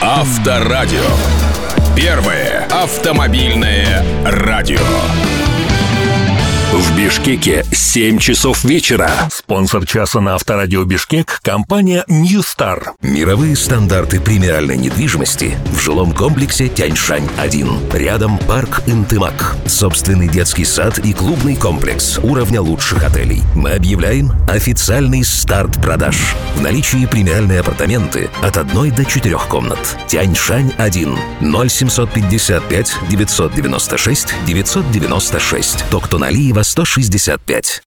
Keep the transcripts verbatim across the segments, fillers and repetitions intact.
Авторадио. Первое автомобильное радио. В Бишкеке семь часов вечера. Спонсор часа на Авторадио Бишкек — компания New Star. Мировые стандарты премиальной недвижимости в жилом комплексе Тяньшань один. Рядом парк Интымак. Собственный детский сад и клубный комплекс уровня лучших отелей. Мы объявляем официальный старт продаж. В наличии премиальные апартаменты от одной до четырех комнат. Тяньшань один. ноль семьсот пятьдесят пять девятьсот девяносто шесть девятьсот девяносто шесть. Токтоналиева сто шестьдесят пять.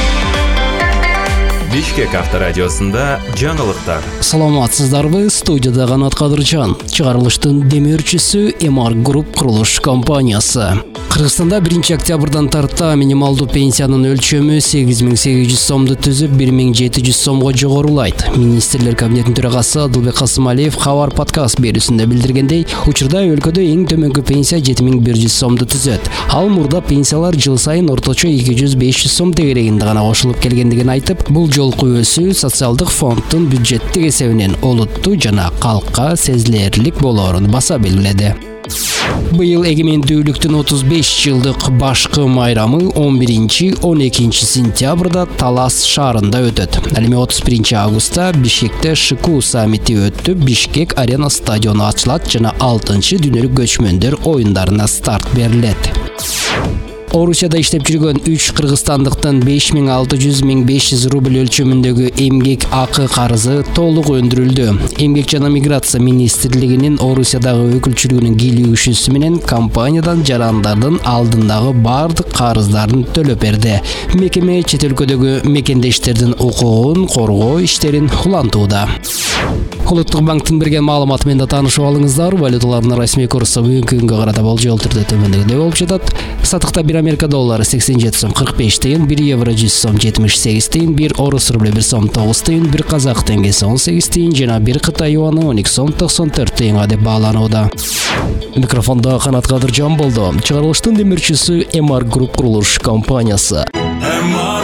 Бишкек авторадиосында жаңылыктар. Саламатсыздарбы, студияда Канат Кадыржан. Чыгарылыштын демирчүсү Эмар Груп курулуш компаниясы. Кыргызстанда биринчи октябрдан тарта минималдуу пенсиянын өлчөмү сегиз миң сегиз жүз сомду түзүп бир миң жети жүз сомго жогорулайт. Министрлер кабинетинин төрагасы Адылбек Касымалиев Хабар подкаст берүүсүндө билдиргендей, учурда өлкөдө эң төмөнкү пенсия жети миң бир жүз сомду түзөт. Ал мурда пенсиялар жыл сайын орточо эки жүз беш жүз сом тегерегинде гана кошулуп келгендигин айтып, бул жолку өсүү социалдык фонддун бюджеттик эсебинен олуттуу жана калкка сезилерлик болоорун баса белгиледи. Быйыл эгемендүүлүктүн отуз беш жылдык башкы майрамы он биринчи — он экинчи сентябрда Талас шаарында өтөт. Ал эми отуз биринчи августта Бишкекте ШКУ саммити өтүп, Бишкек арена стадиону ачылат жана алтынчы дүйнөлүк көчмөндөр оюндарына старт берилет. Орусияда иштеп жүргөн үч кыргызстандыктын беш миң алты жүз — миң беш жүз рубль өлчөмүндөгү эмгек акы карызы толук өндүрүлдү. Эмгек жана миграция министрлигинин Орусиядагы өкүлчүлүгүнүн кийлигишүүсү менен компаниядан жарандардын алдындагы бардык карыздарын төлөп берди. Мекеме чет өлкөдөгү мекендештердин укугун коргоо иштерин улантууда. Улуттук банктын берген маалыматы менен таанышып алыңыздар. Валюталардын расмий курсы бүгүнкү күнгө карата болжол түрдө төмөндөгүдөй болуп жатат. Сатыкта бир Америка доллары сексен жети сом кырк беш тыйын, бир евро жүз сом жетимиш сегиз тыйын, бир орус рубль бир сом тогуз тыйын, бир казак теңгеси он сегиз тыйын жана бир кытай юаны он эки сом токсон төрт тыйынга деп бааланууда. Микрофондо Канат Кадыржан болду. Чыгарылыштын демирчүсү Эмар Груп курулуш компаниясы. Эмар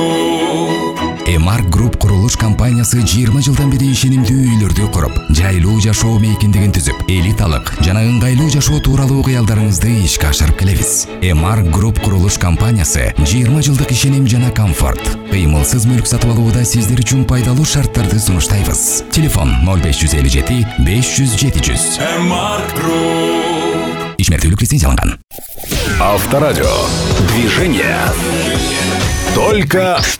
Груп. Эмар Груп курулуш компаниясы жыйырма жылдан бери ишенимдүү үйлөрдү куруп, жайлуу жашоо мейкиндигин түзүп, элиталык жана ыңгайлуу жашоо тууралуу кыялдарыңызды ишке ашырып келебиз. Эмар Груп курулуш компаниясы жыйырма жылдык ишеним жана комфорт. Кыймылсыз мүлк сатып алууда сиздер үчүн пайдалуу шарттарды сунуштайбыз. Телефон ноль беш жүз элүү жети беш жүз жети жүз. Эмар Груп. Ишмердүүлүк лицензияланган. Авторадио. Движение. Только